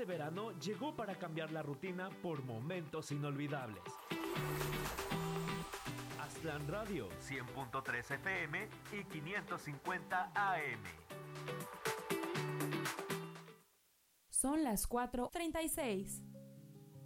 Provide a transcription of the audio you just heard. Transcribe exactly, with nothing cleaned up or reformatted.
verano llegó para cambiar la rutina por momentos inolvidables. Aztlán Radio, cien punto tres F M y quinientos cincuenta A M. Son las cuatro treinta y seis.